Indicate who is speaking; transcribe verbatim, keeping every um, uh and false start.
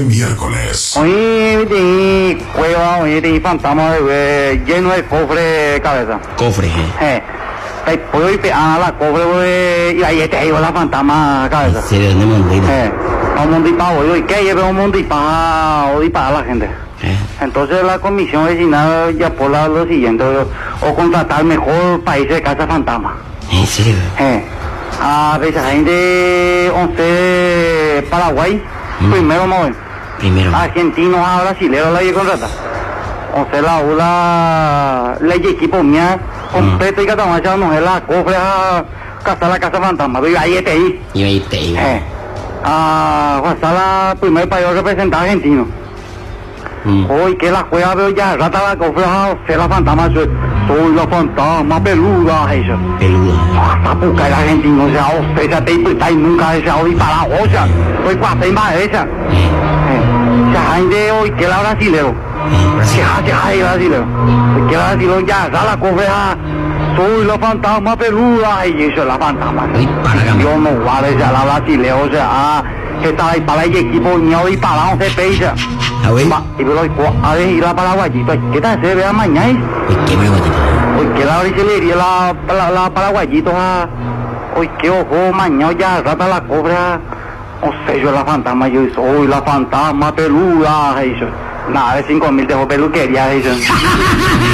Speaker 1: hoy miércoles.
Speaker 2: Hoy de cueva, hoy de fantasma eh, lleno de cofre de cabeza.
Speaker 3: Cofre,
Speaker 2: eh. Eh, puedo ir a la cofre y ahí te llevo la fantasma cabeza.
Speaker 3: ¿En serio? ¿Dónde me
Speaker 2: Eh, vamos a ir para hoy, ¿qué lleve un ir para hoy para la gente?
Speaker 3: ¿Eh?
Speaker 2: Entonces la comisión vecinal ya por la, lo siguiente, o, o contratar mejor países de casa fantasma.
Speaker 3: ¿En serio?
Speaker 2: Eh, a veces gente once Paraguay, mm. primero vamos a ver.
Speaker 3: Primero.
Speaker 2: Argentinos a brasileños la lleva contrata. Once la ula la equipo mía completo y cada vez no es la cofre a casa la casa fantasma. Y ahí te ahí.
Speaker 3: Y ahí te ahí.
Speaker 2: Eh, a la primer país representa argentino. Mm. Hoy que la juega veo ya rata la cofre a ser la fantasma. Soy, soy la fantasma peluda eso.
Speaker 3: Peluda.
Speaker 2: Hasta buscar el argentino, o sea, o sea, te y nunca se ha disparado, o sea, soy cuatro y más esa. Eh, sea, gente hoy que la brasilero. Se hace ahí brasilero. Que la brasilero ya da la cofre a soy la fantasma peluda y eso es la fantasma. Yo no vale ya la brasilero, o sea, que está ahí para el equipo ño y para once pesos.
Speaker 3: A ver.
Speaker 2: Y pero a ver, ir a Paraguayito, ¿qué tal se ve mañana?
Speaker 3: ¿Qué Paraguayito?
Speaker 2: Hoy que la brasilería, la, la, la Paraguayito, ah, hoy que ojo, mañana ya rata la cobra, o sea, yo la fantasma, yo soy la fantasma peluda, eso. Nada, de cinco mil dejo peluquería, eso.